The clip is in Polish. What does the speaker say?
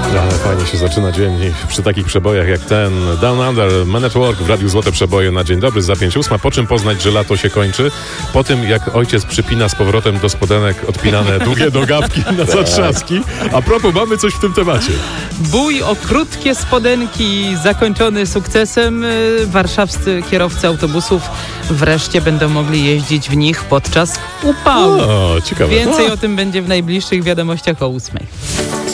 Ale fajnie się zaczyna dzień przy takich przebojach jak ten. Down Under, Man at Work w Radiu Złote Przeboje na dzień dobry za 5:08. Po czym poznać, że lato się kończy? Po tym, jak ojciec przypina z powrotem do spodenek odpinane długie nogawki na zatrzaski. A propos, mamy coś w tym temacie. Bój o krótkie spodenki zakończony sukcesem. Warszawscy kierowcy autobusów wreszcie będą mogli jeździć w nich podczas upału. O, ciekawe. Więcej o tym będzie w najbliższych wiadomościach o 8:00.